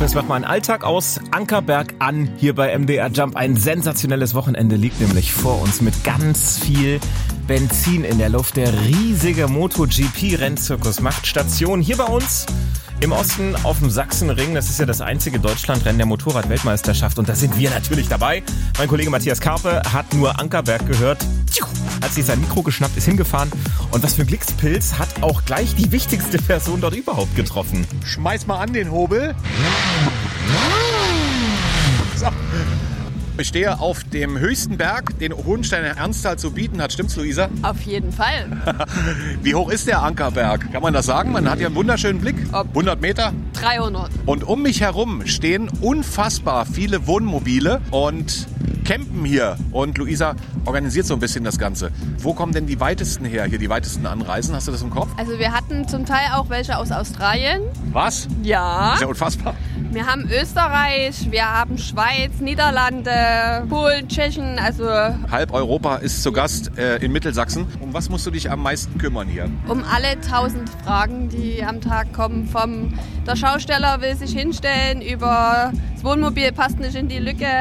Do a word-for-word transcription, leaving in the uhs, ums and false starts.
Jetzt macht mal einen Alltag aus Ankerberg an, hier bei M D R Jump. Ein sensationelles Wochenende liegt nämlich vor uns mit ganz viel Benzin in der Luft. Der riesige MotoGP-Rennzirkus macht Station hier bei uns im Osten auf dem Sachsenring. Das ist ja das einzige Deutschlandrennen der Motorrad-Weltmeisterschaft und da sind wir natürlich dabei. Mein Kollege Matthias Karpe hat nur Ankerberg gehört, hat sich sein Mikro geschnappt, ist hingefahren und was für ein Glückspilz, hat auch gleich die wichtigste Person dort überhaupt getroffen. Schmeiß mal an den Hobel. So. Ich stehe auf dem höchsten Berg, den Hohensteiner Ernsthal zu bieten hat. Stimmt's, Luisa? Auf jeden Fall. Wie hoch ist der Ankerberg? Kann man das sagen? Man hat ja einen wunderschönen Blick. Ob hundert Meter? dreihundert. Und um mich herum stehen unfassbar viele Wohnmobile und campen hier. Und Luisa organisiert so ein bisschen das Ganze. Wo kommen denn die weitesten her, hier die weitesten Anreisen? Hast du das im Kopf? Also wir hatten zum Teil auch welche aus Australien. Was? Ja. Das ist ja unfassbar. Wir haben Österreich, wir haben Schweiz, Niederlande, Polen, Tschechien, also Halb Europa ist zu Gast äh, in Mittelsachsen. Um was musst du dich am meisten kümmern hier? um alle tausend Fragen, die am Tag kommen. Vom der Schausteller will sich hinstellen, über das Wohnmobil passt nicht in die Lücke,